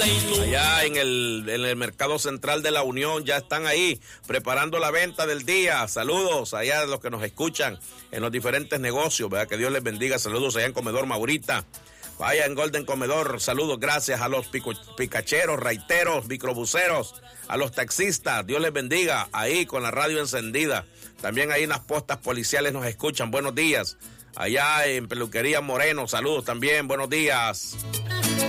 Allá en el Mercado Central de la Unión ya están ahí preparando la venta del día. Saludos allá a los que nos escuchan en los diferentes negocios, ¿verdad? Que Dios les bendiga. Saludos allá en Comedor Maurita. Vaya en Golden Comedor, saludos, gracias a los picacheros, raiteros, microbuseros, a los taxistas, Dios les bendiga, ahí con la radio encendida. También ahí en las postas policiales nos escuchan, buenos días. Allá en Peluquería Moreno, saludos también, buenos días.